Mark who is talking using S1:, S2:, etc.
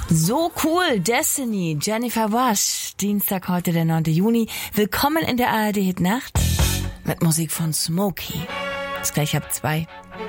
S1: So cool, Destiny, Jennifer Wash, Dienstag, heute der 9. Juni. Willkommen in der ARD Hit Nacht mit Musik von Smokey. Bis gleich ab 2.